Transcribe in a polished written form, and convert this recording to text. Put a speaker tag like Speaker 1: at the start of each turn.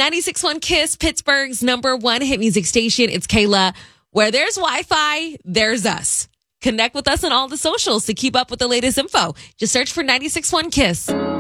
Speaker 1: 96.1 KISS, Pittsburgh's #1 hit music station. It's Kayla. Where there's Wi-Fi, there's us. Connect with us on all the socials to keep up with the latest info. Just search for 96.1 KISS.